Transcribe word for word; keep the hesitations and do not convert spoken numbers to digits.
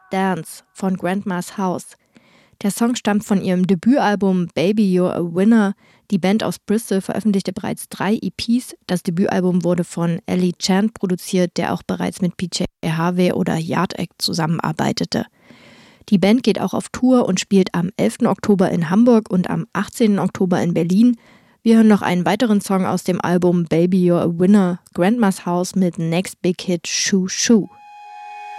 Dance von Grandma's House. Der Song stammt von ihrem Debütalbum Baby You're a Winner. Die Band aus Bristol veröffentlichte bereits drei E Ps. Das Debütalbum wurde von Ellie Chant produziert, der auch bereits mit P J Harvey oder Yard Act zusammenarbeitete. Die Band geht auch auf Tour und spielt am elften Oktober in Hamburg und am achtzehnten Oktober in Berlin. Wir hören noch einen weiteren Song aus dem Album Baby You're a Winner, Grandma's House mit Next Big Hit Shoo Shoo.